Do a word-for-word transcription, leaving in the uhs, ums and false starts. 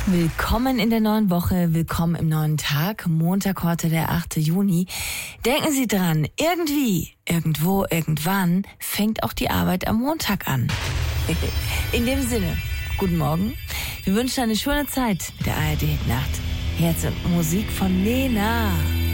Willkommen in der neuen Woche, willkommen im neuen Tag, Montag heute der achte Juni. Denken Sie dran, irgendwie, irgendwo, irgendwann fängt auch die Arbeit am Montag an. In dem Sinne, guten Morgen. Wir wünschen eine schöne Zeit mit der A R D-Nacht. Herz und Musik von Nena.